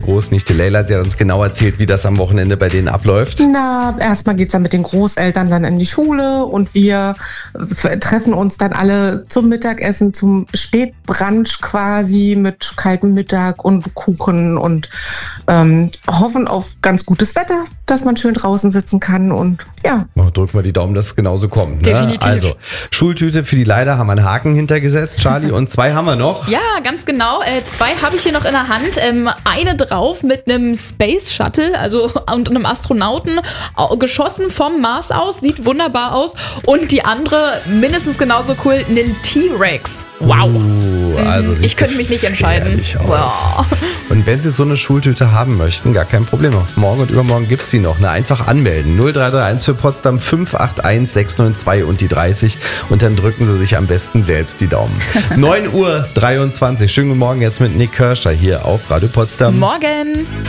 Großnichte Leila. Sie hat uns genau erzählt, wie das am Wochenende bei denen abläuft. Na, erstmal geht's dann mit den Großeltern dann in die Schule und wir treffen uns dann alle zum Mittagessen, zum Spätbrunch quasi mit kaltem Mittag und Kuchen und hoffen auf ganz gutes Wetter, dass man schön draußen sitzen kann und ja. Drücken wir die Daumen, dass es genauso kommt. Ne? Definitiv. Also, Schultüte für die Leila haben wir einen Haken hintergesetzt, Charlie, und 2 haben wir noch. Ja, ganz genau. 2 habe ich hier noch in der Hand. Eine drauf mit einem Space Shuttle, also und einem Astronauten, geschossen vom Mars aus, sieht wunderbar aus. Und die andere, mindestens genauso cool, einen T-Rex. Wow. Also ich könnte mich nicht entscheiden. Wow. Und wenn Sie so eine Schultüte haben möchten, gar kein Problem. Morgen und übermorgen gibt es die noch. Einfach anmelden. 0331 für Potsdam 581 692 und die 30. Und dann drücken Sie sich am besten selbst die Daumen. 9:23 Uhr. Schönen guten Morgen jetzt mit Nick Kirscher hier auf Radio Potsdam. Morgen.